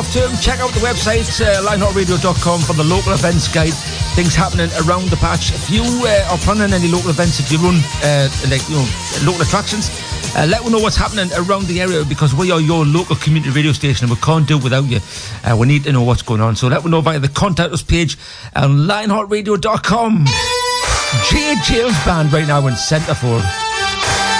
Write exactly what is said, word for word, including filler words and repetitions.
half term, check out the website uh, lionheart radio dot com for the local events guide. Things happening around the patch. If you uh, are planning any local events, if you run uh, like you know local attractions, uh, let us know what's happening around the area, because we are your local community radio station and we can't do it without you. Uh, we need to know what's going on, so let us know via the contact us page on lionheart radio dot com. J James Band right now in Centrefold.